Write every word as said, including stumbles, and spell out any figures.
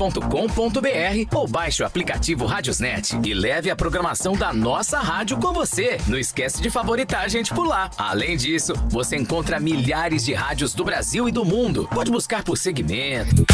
ponto com ponto br ou baixe o aplicativo Radiosnet e leve a programação da nossa rádio com você. Não esquece de favoritar a gente por lá. Além disso, você encontra milhares de rádios do Brasil e do mundo. Pode buscar por segmento.